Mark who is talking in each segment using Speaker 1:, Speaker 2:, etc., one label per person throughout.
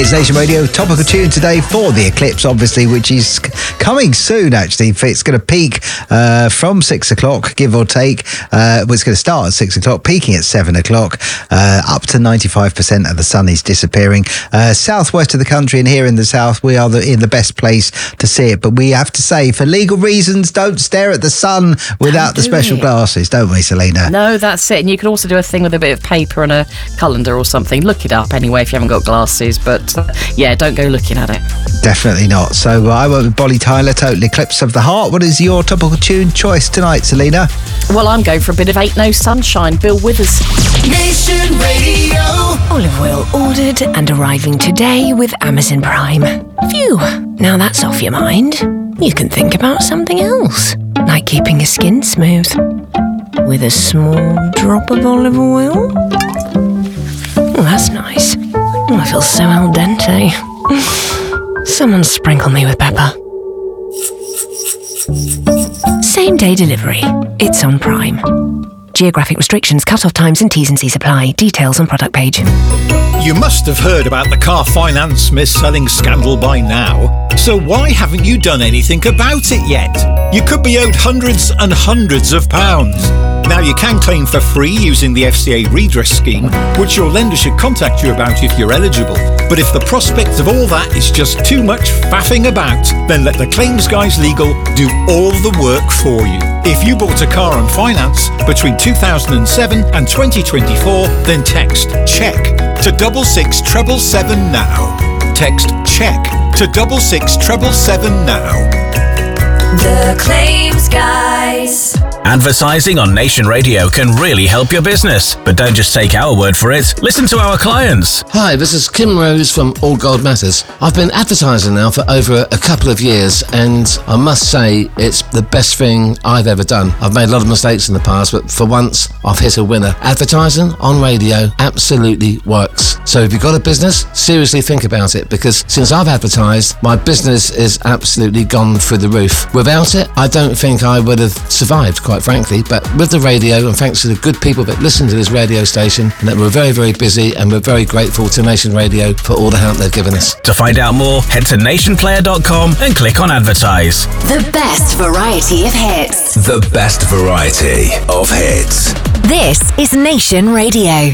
Speaker 1: It's Nation Radio. Topical tune today for the eclipse, obviously, which is coming soon, actually. It's going to peak from 6 o'clock, give or take. It's going to start at 6 o'clock, peaking at 7 o'clock. Up to 95% of the sun is disappearing. Southwest of the country and here in the south, we are in the best place to see it. But we have to say, for legal reasons, don't stare at the sun without the special glasses, don't we, Selena?
Speaker 2: No, that's it. And you can also do a thing with a bit of paper and a calendar or something. Look it up anyway if you haven't got glasses. But yeah, don't go looking at it.
Speaker 1: Definitely not. So I went with Bolly Tyler, Total Eclipse of the Heart. What is your topical tune choice tonight, Selena?
Speaker 2: Well, I'm going for a bit of Ain't No Sunshine, Bill Withers.
Speaker 3: Nation Radio.
Speaker 4: Olive oil ordered and arriving today with Amazon Prime. Phew, now that's off your mind. You can think about something else, like keeping your skin smooth with a small drop of olive oil. Oh, that's nice. Oh, I feel so al dente. Someone sprinkle me with pepper. Same day delivery. It's on Prime. Geographic restrictions, cut-off times and T's and C's apply. Details on product page.
Speaker 5: You must have heard about the car finance mis-selling scandal by now. So why haven't you done anything about it yet? You could be owed hundreds and hundreds of pounds. Now you can claim for free using the FCA redress scheme, which your lender should contact you about if you're eligible. But if the prospect of all that is just too much faffing about, then let the Claims Guys Legal do all the work for you. If you bought a car on finance between 2007 and 2024, then text CHECK to 66777 now. Text CHECK to 66777 now.
Speaker 3: The Claims Guys.
Speaker 6: Advertising on Nation Radio can really help your business, but don't just take our word for it. Listen to our clients.
Speaker 7: Hi, this is Kim Rose from All Gold Matters. I've been advertising now for over a couple of years, and I must say it's the best thing I've ever done. I've made a lot of mistakes in the past, but for once I've hit a winner. Advertising on radio absolutely works. So if you've got a business, seriously think about it, because since I've advertised, my business is absolutely gone through the roof. Without it, I don't think I would have survived, quite frankly. But with the radio, and thanks to the good people that listen to this radio station, and that we're very, very busy, and we're very grateful to Nation Radio for all the help they've given us.
Speaker 6: To find out more, head to nationplayer.com and click on advertise.
Speaker 8: The best variety of hits.
Speaker 9: The best variety of hits.
Speaker 8: This is Nation Radio.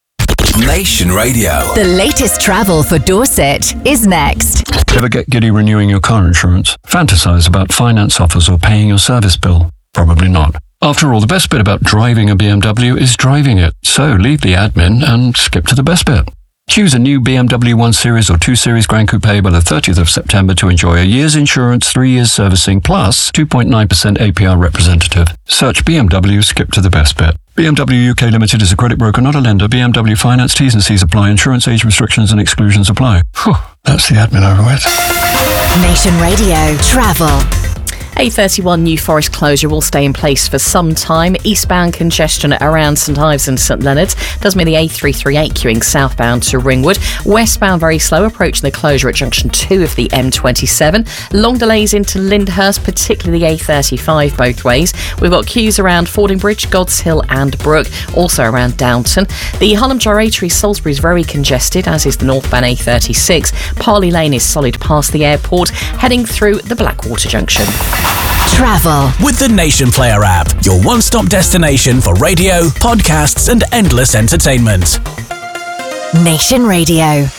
Speaker 9: Nation Radio.
Speaker 8: The latest travel for Dorset is next.
Speaker 10: Ever get giddy renewing your car insurance? Fantasize about finance offers or paying your service bill? Probably not. After all, the best bit about driving a BMW is driving it. So leave the admin and skip to the best bit. Choose a new BMW 1 Series or 2 Series Grand Coupe by the 30th of September to enjoy a year's insurance, 3 years servicing, plus 2.9% APR representative. Search BMW, skip to the best bit. BMW UK Limited is a credit broker, not a lender. BMW Finance, T's and C's apply. Insurance age restrictions and exclusions apply. Whew, that's the admin over with.
Speaker 8: Nation Radio Travel.
Speaker 2: A31 New Forest closure will stay in place for some time. Eastbound congestion around St Ives and St Leonard's does mean the A338 queuing southbound to Ringwood. Westbound very slow, approaching the closure at junction 2 of the M27. Long delays into Lyndhurst, particularly the A35 both ways. We've got queues around Fording Bridge, God's Hill and Brook, also around Downton. The Hulham Gyratory Salisbury is very congested, as is the northbound A36. Parley Lane is solid past the airport, heading through the Blackwater Junction.
Speaker 8: Travel
Speaker 6: with the Nation Player app, your one-stop destination for radio, podcasts and endless entertainment.
Speaker 8: Nation Radio.